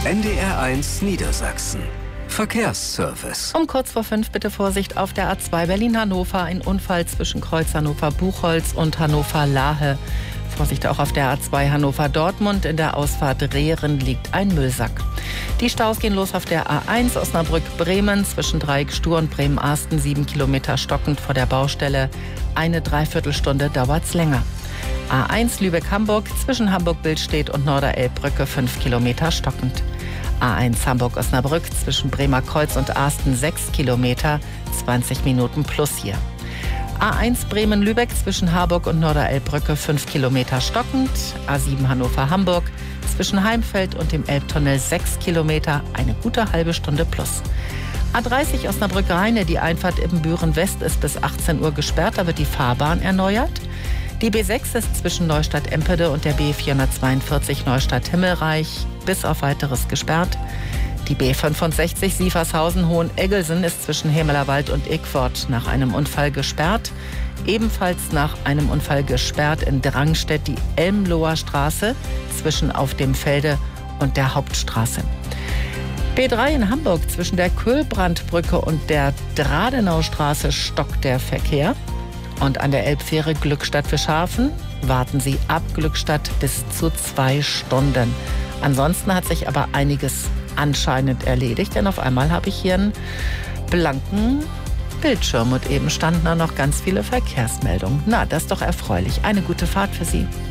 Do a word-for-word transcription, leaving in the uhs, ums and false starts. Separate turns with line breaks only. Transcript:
N D R eins Niedersachsen. Verkehrsservice.
Um kurz vor fünf bitte Vorsicht auf der A zwei Berlin-Hannover. Ein Unfall zwischen Kreuz Hannover-Buchholz und Hannover-Lahe. Vorsicht auch auf der A zwei Hannover-Dortmund. In der Ausfahrt Rehren liegt ein Müllsack. Die Staus gehen los auf der A eins Osnabrück-Bremen zwischen Dreieck-Stur und Bremen-Arsten. Sieben Kilometer stockend vor der Baustelle. Eine Dreiviertelstunde dauert's länger. A eins Lübeck-Hamburg zwischen Hamburg-Billstedt und Norderelbbrücke. Fünf Kilometer stockend. A eins Hamburg-Osnabrück zwischen Bremer Kreuz und Arsten. Sechs Kilometer, zwanzig Minuten plus hier. A eins Bremen-Lübeck zwischen Harburg und Norderelbbrücke. Fünf Kilometer stockend. A sieben Hannover-Hamburg zwischen Heimfeld und dem Elbtunnel. Sechs Kilometer, eine gute halbe Stunde plus. A dreißig Osnabrück-Rheine, die Einfahrt Ibbenbüren-West ist bis achtzehn Uhr gesperrt, da wird die Fahrbahn erneuert. Die B sechs ist zwischen Neustadt-Empede und der B vierhundertzweiundvierzig Neustadt-Himmelreich bis auf Weiteres gesperrt. Die B fünfundsechzig Sievershausen-Hoheneggelsen ist zwischen Hemelerwald und Egfort nach einem Unfall gesperrt. Ebenfalls nach einem Unfall gesperrt in Drangstedt die Elmloher Straße zwischen Auf dem Felde und der Hauptstraße. B drei in Hamburg zwischen der Köhlbrandbrücke und der Dradenaustraße stockt der Verkehr. Und an der Elbfähre Glückstadt-Fischhafen warten Sie ab Glückstadt bis zu zwei Stunden. Ansonsten hat sich aber einiges anscheinend erledigt, denn auf einmal habe ich hier einen blanken Bildschirm und eben standen da noch ganz viele Verkehrsmeldungen. Na, das ist doch erfreulich. Eine gute Fahrt für Sie.